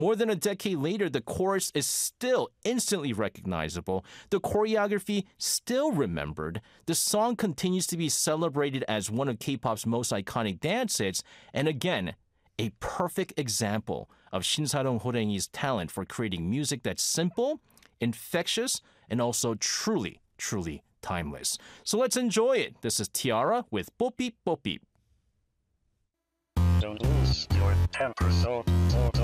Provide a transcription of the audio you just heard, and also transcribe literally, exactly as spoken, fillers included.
More than a decade later, the chorus is still instantly recognizable, the choreography still remembered, the song continues to be celebrated as one of K-pop's most iconic dance hits, and again, a perfect example of Shinsadong Horengi's talent for creating music that's simple, infectious, and also truly, truly timeless. So let's enjoy it. This is Tiara with 뽀삐 뽀삐. Don't lose your temper so, so, so.